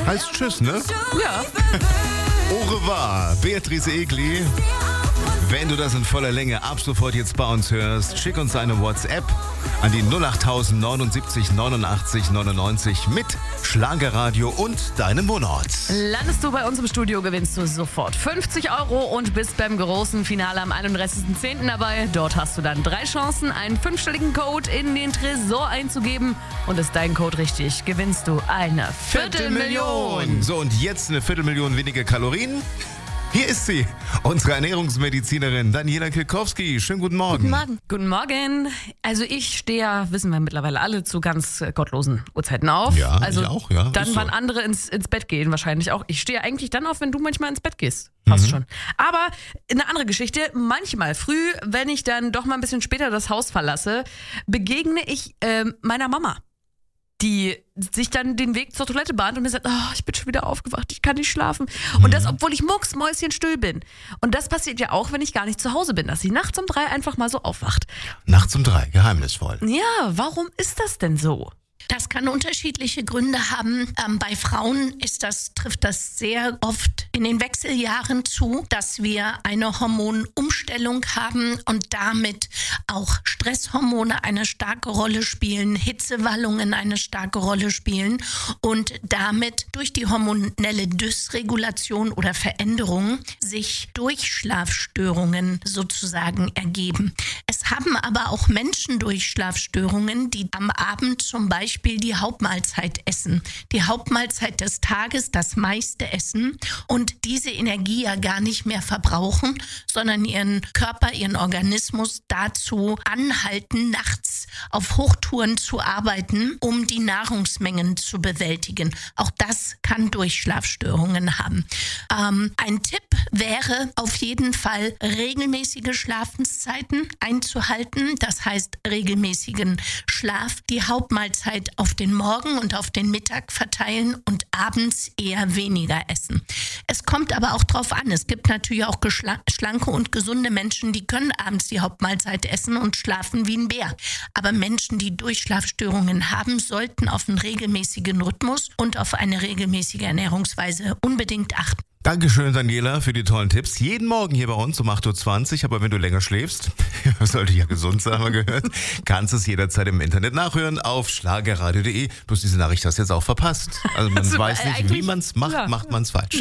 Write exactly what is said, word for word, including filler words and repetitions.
Heißt Tschüss, ne? Ja. Au revoir, Beatrice Egli. Wenn du das in voller Länge ab sofort jetzt bei uns hörst, schick uns eine WhatsApp an die null acht neunundsiebzig neunundachtzig neunundneunzig mit Schlagerradio und deinem Wohnort. Landest du bei uns im Studio, gewinnst du sofort fünfzig Euro und bist beim großen Finale am einunddreißigsten zehnten dabei. Dort hast du dann drei Chancen, einen fünfstelligen Code in den Tresor einzugeben. Und ist dein Code richtig, gewinnst du eine Viertelmillion. So, und jetzt eine Viertelmillion weniger Kalorien. Hier ist sie, unsere Ernährungsmedizinerin Daniela Kilkowski. Schönen guten Morgen. Guten Morgen. Guten Morgen. Also ich stehe ja, wissen wir mittlerweile alle, zu ganz äh, gottlosen Uhrzeiten auf. Ja, also ich auch, ja. Dann, Ist wann so. andere ins, ins Bett gehen, wahrscheinlich auch. Ich stehe eigentlich dann auf, wenn du manchmal ins Bett gehst. Passt Mhm. schon. Aber eine andere Geschichte. Manchmal früh, wenn ich dann doch mal ein bisschen später das Haus verlasse, begegne ich ähm, meiner Mama, die sich dann den Weg zur Toilette bahnt und mir sagt, oh, ich bin schon wieder aufgewacht, ich kann nicht schlafen. Und das, obwohl ich mucksmäuschenstill bin. Und das passiert ja auch, wenn ich gar nicht zu Hause bin, dass sie nachts um drei einfach mal so aufwacht. Nachts um drei, geheimnisvoll. Ja, warum ist das denn so? Das kann unterschiedliche Gründe haben. Ähm, bei Frauen ist das, trifft das sehr oft in den Wechseljahren zu, dass wir eine Hormonumstellung haben und damit auch Stresshormone eine starke Rolle spielen, Hitzewallungen eine starke Rolle spielen und damit durch die hormonelle Dysregulation oder Veränderung sich Durchschlafstörungen sozusagen ergeben. Es haben aber auch Menschen Durchschlafstörungen, die am Abend zum Beispiel die Hauptmahlzeit essen. Die Hauptmahlzeit des Tages, das meiste essen und diese Energie ja gar nicht mehr verbrauchen, sondern ihren Körper, ihren Organismus dazu anhalten, nachts auf Hochtouren zu arbeiten, um die Nahrungsmengen zu bewältigen. Auch das kann Durchschlafstörungen haben. Ähm, ein Tipp wäre auf jeden Fall, regelmäßige Schlafenszeiten einzuhalten. Das heißt, regelmäßigen Schlaf, die Hauptmahlzeit auf den Morgen und auf den Mittag verteilen und abends eher weniger essen. Es kommt aber auch drauf an. Es gibt natürlich auch geschla- schlanke und gesunde Menschen, die können abends die Hauptmahlzeit essen und schlafen wie ein Bär. Aber Menschen, die Durchschlafstörungen haben, sollten auf einen regelmäßigen Rhythmus und auf eine regelmäßige Ernährungsweise unbedingt achten. Dankeschön, Daniela, für die tollen Tipps. Jeden Morgen hier bei uns um acht Uhr zwanzig, aber wenn du länger schläfst, sollte ja gesund sein, haben wir gehört, kannst es jederzeit im Internet nachhören auf schlagerradio punkt de. Bloß diese Nachricht hast du jetzt auch verpasst. Also man Also, weiß nicht, eigentlich- wie man es macht, ja. macht man es falsch.